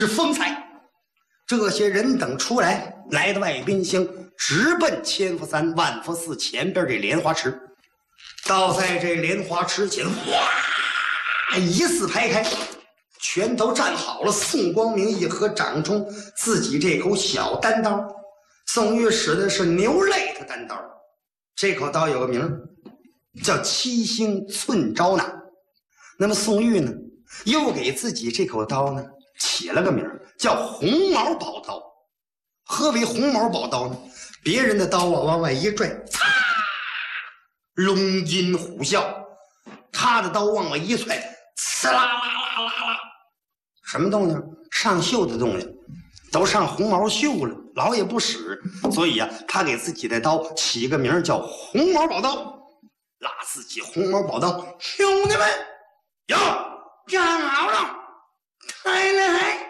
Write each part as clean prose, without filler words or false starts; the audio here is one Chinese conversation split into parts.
是风采。这些人等出来，来到外边乡，直奔千佛山万佛寺前边这莲花池。倒在这莲花池前，哇，一字排开，全都站好了。宋光明一合掌中自己这口小单刀，宋玉使的是牛肋的单刀。这口刀有个名叫七星寸招拿。那么宋玉呢，又给自己这口刀呢起了个名叫红毛宝刀。何为红毛宝刀呢？别人的刀啊往外一拽，擦，龙吟虎啸；他的刀往外一踹，呲啦啦啦啦啦，什么动静？上绣的动静，都上红毛绣了，老也不使，所以啊，他给自己的刀起个名叫红毛宝刀，拉自己红毛宝刀。兄弟们，哟，站好了，开来！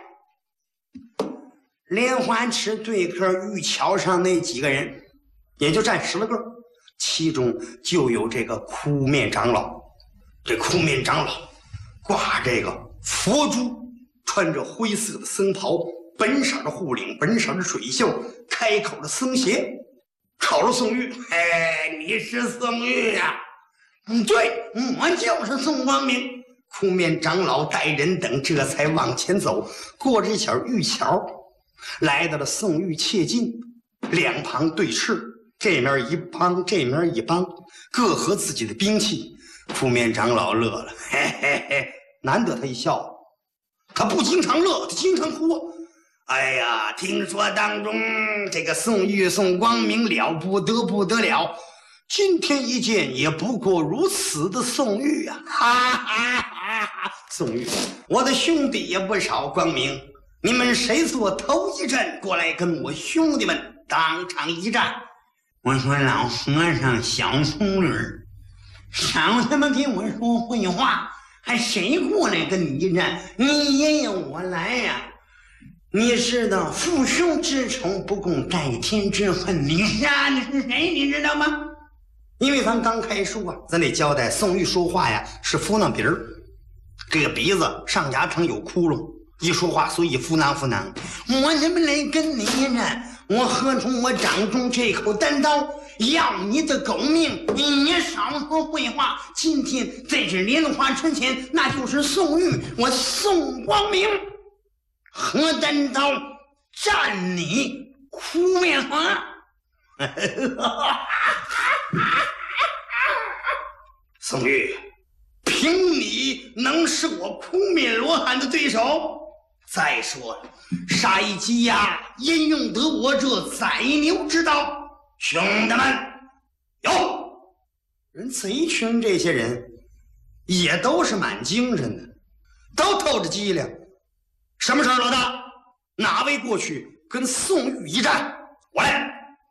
莲花池对客玉桥上那几个人，也就站10来个，其中就有这个哭面长老。这哭面长老挂这个佛珠，穿着灰色的僧袍，本色的护领，本色的水袖，开口的僧鞋，考了宋玉。哎，你是宋玉呀？对，我就是宋光明。哭面长老带人等这才往前走，过这小玉桥，来到了宋玉切近，两旁对视，这面一帮，这面一帮，各合自己的兵器。哭面长老乐了，嘿嘿嘿，难得他一笑，他不经常乐，他经常哭。哎呀，听说当中这个宋玉宋光明了不得不得了，今天一见也不过如此的宋玉啊！哈哈哈哈！宋玉，我的兄弟也不少，光明，你们谁做头一阵过来跟我兄弟们当场一战？我说老和尚小聪驴，少他妈给我说废话，还谁过来跟你一战？你也有我来呀！你知道父兄之仇不共戴天之恨，你杀的是谁？你知道吗？因为咱刚开书啊，咱得交代宋玉说话呀是敷囊鼻儿，这个鼻子上牙旁有窟窿，一说话所以敷囊敷囊。我怎么来跟你一战？我喝出我掌中这口单刀，要你的狗命！你也少说废话。今天在这莲花池前，那就是宋玉，我宋光明，和单刀战你哭面华。宋玉，凭你能是我哭面罗汉的对手？再说了，杀一鸡鸭，焉用得我这宰牛之刀？兄弟们，有人贼群，这些人也都是蛮精神的，都透着机灵。什么事儿，老大？哪位过去跟宋玉一战？我来。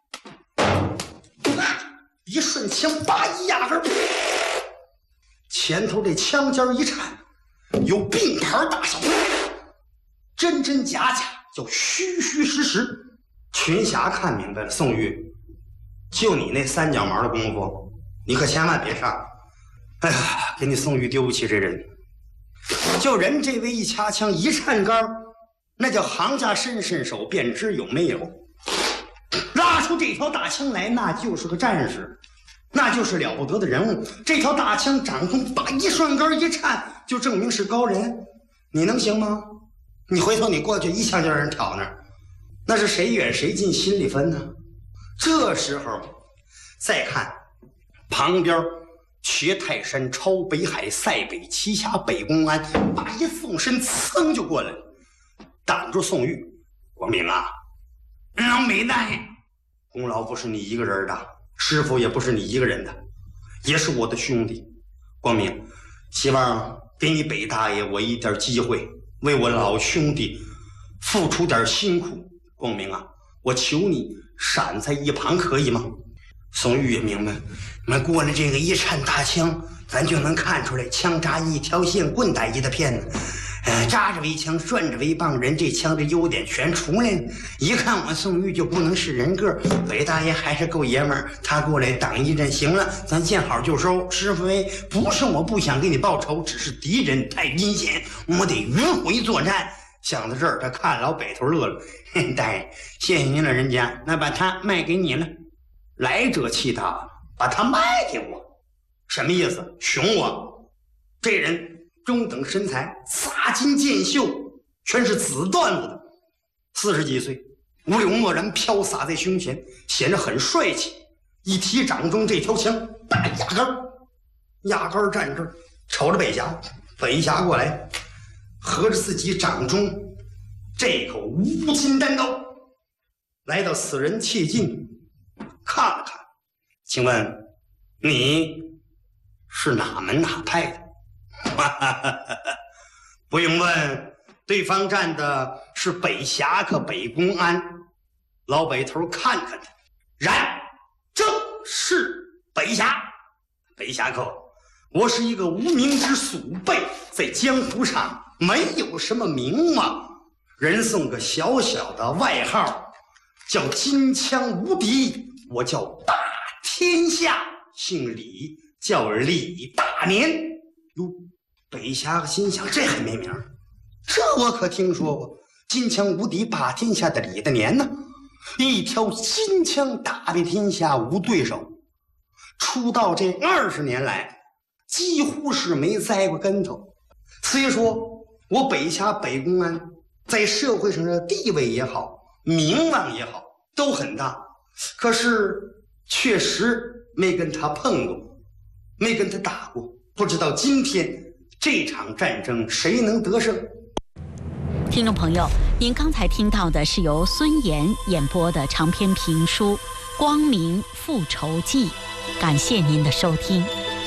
一顺枪，叭一压根，前头这枪尖一颤，有并排大小，真真假假，叫虚虚实实。群侠看明白了，宋玉，就你那三脚毛的功夫，你可千万别上。哎呀，给你宋玉丢不起这人。就人这位一掐枪一颤杆，那叫行家伸伸手便知有没有。拉出这条大枪来，那就是个战士，那就是了不得的人物。这条大枪掌中把一顺杆一颤，就证明是高人。你能行吗？你回头你过去一枪就让人挑那儿，那是谁远谁近心里分呢？这时候再看旁边瘸泰山、超北海、塞北奇侠、北公安，把一纵身噌就过来了，挡住宋玉。光明啊，老北大爷，功劳不是你一个人的，师傅也不是你一个人的，也是我的兄弟。光明，希望给你北大爷我一点机会，为我老兄弟付出点辛苦。光明啊，我求你闪在一旁可以吗？宋玉也明白，那过了这个一颤大枪，咱就能看出来，枪扎一条线，棍打一大片呢。扎着为枪，顺着为棒，人这枪的优点全出来了。一看我宋玉就不能是人个，北大爷还是够爷们儿，他过来挡一阵，行了，咱见好就收。师傅，不是我不想给你报仇，只是敌人太阴险，我得迂回作战。 想到这儿，他看老北头乐了：“大爷，谢谢您了，人家，那把它卖给你了。来者气大，把它卖给我，什么意思？穷我！这人中等身材，洒金剑袖，全是紫缎子的，40几岁，五柳墨然飘洒在胸前，显得很帅气。一提掌中这条枪，压根站这儿，瞅着北峡。北峡过来，合着自己掌中这口无金单刀，来到此人切近，看了看，请问你是哪门哪派的？不用问，对方站的是北峡克北公安。老北头看看他，然正是北峡克。我是一个无名之鼠辈，在江湖上没有什么名望，人送个小小的外号，叫金枪无敌。我叫大天下，姓李，叫李大年。哟，北峡心想，这还没名，这我可听说过。金枪无敌霸天下的李大年呢，一条金枪打遍天下无对手。出道这20年来，几乎是没栽过跟头。虽说我北峡北公安在社会上的地位也好，名望也好，都很大，可是确实没跟他碰过，没跟他打过。不知道今天这场战争谁能得胜？ 听众朋友，您刚才听到的是由孙岩演播的长篇评书《光明复仇记》，感谢您的收听。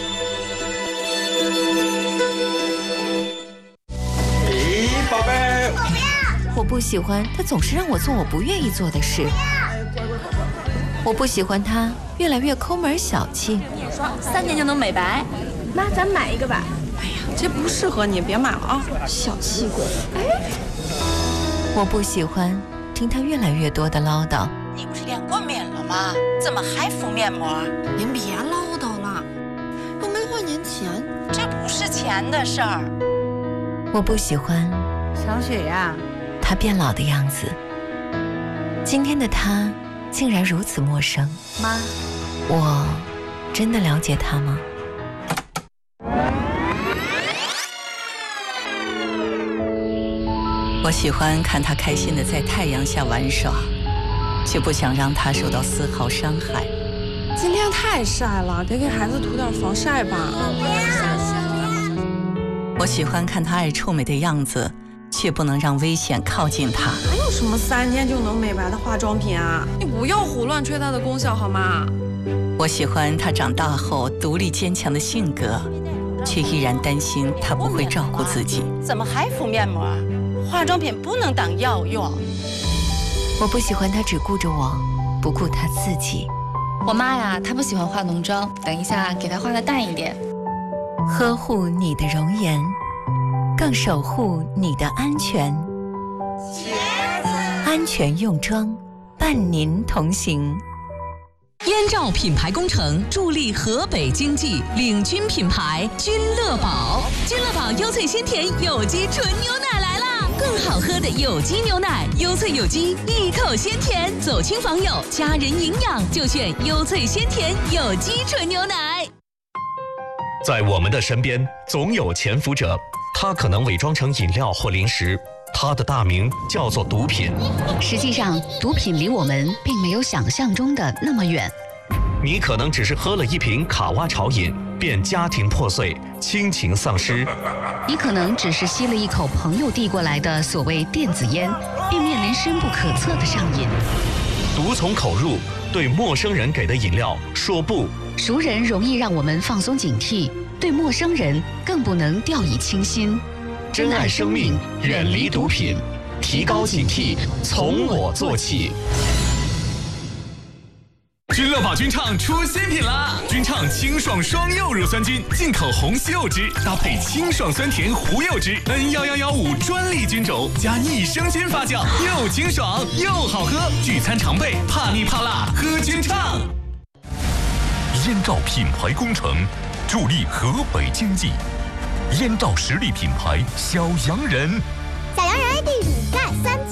宝贝， 我不喜欢他总是让我做我不愿意做的事。我不喜欢他越来越抠门小气。 3年就能美白， 妈，咱买一个吧。 哎呀，这不适合你，别买了啊！ 小气鬼。哎， 我不喜欢听他越来越多的唠叨。 你不是练过面了吗？怎么还敷面膜？ 您别唠叨了，又没花您钱， 这不是钱的事儿。 我不喜欢小雪呀， 他变老的样子。今天的他竟然如此陌生。 妈， 我真的了解他吗？ 我喜欢看他开心的在太阳下玩耍，却不想让他受到丝毫伤害。 今天太晒了，得给孩子涂点防晒吧。 我喜欢看他爱臭美的样子，却不能让危险靠近他。 还有什么3天就能美白的化妆品啊？你不要胡乱吹它的功效好吗？ 我喜欢他长大后独立坚强的性格，却依然担心他不会照顾自己。 怎么还敷面膜？化妆品不能当药用。 我不喜欢他只顾着我，不顾他自己。 我妈呀，她不喜欢化浓妆，等一下给她化的淡一点。 呵护你的容颜，更守护你的安全。安全用装，伴您同行。 燕赵品牌工程助力河北经济，领军品牌君乐宝。君乐宝优萃鲜甜有机纯牛奶来啦！更好喝的有机牛奶，优萃有机，一口鲜甜。走亲访友，家人营养就选优萃鲜甜有机纯牛奶。 在我们的身边，总有潜伏者，他可能伪装成饮料或零食，他的大名叫做毒品。 实际上，毒品离我们并没有想象中的那么远。 你可能只是喝了一瓶卡哇潮饮，便家庭破碎，亲情丧失； 你可能只是吸了一口朋友递过来的所谓电子烟，便面临深不可测的上瘾。 毒从口入，对陌生人给的饮料说不。 熟人容易让我们放松警惕，对陌生人更不能掉以轻心。 珍爱生命，远离毒品，提高警惕，从我做起。 君乐宝君畅出新品啦！君畅清爽双柚乳酸菌，进口红西柚汁，搭配清爽酸甜胡柚汁，N1115专利菌种，加益生菌发酵，又清爽又好喝。聚餐常备，怕腻怕辣，喝君畅。 燕赵品牌工程助力河北经济，燕赵实力品牌小洋人。